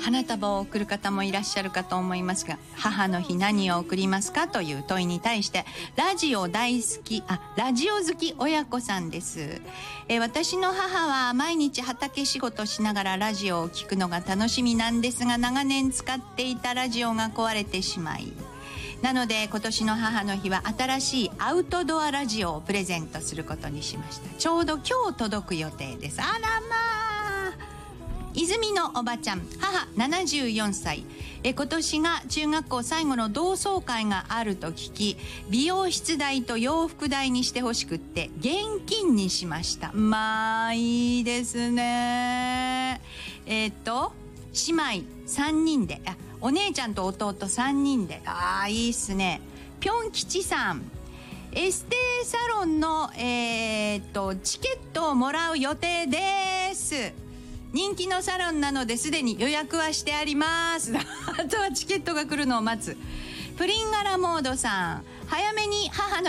花束を贈る方もいらっしゃるかと思いますが、母の日何を贈りますかという問いに対して、ラジオ好き親子さんです。私の母は毎日畑仕事しながらラジオを聞くのが楽しみなんですが、長年使っていたラジオが壊れてしまい、なので今年の母の日は新しいアウトドアラジオをプレゼントすることにしました。ちょうど今日届く予定です。あらまあ、泉のおばちゃん、母74歳。今年が中学校最後の同窓会があると聞き、美容室代と洋服代にしてほしくって現金にしました。まあいいですね。姉妹3人で、お姉ちゃんと弟3人で、いいっすね。ぴょん吉さん、エステサロンのチケットをもらう予定です。人気のサロンなのですでに予約はしてあります。あとはチケットが来るのを待つ。プリンガラモードさん、早めに母の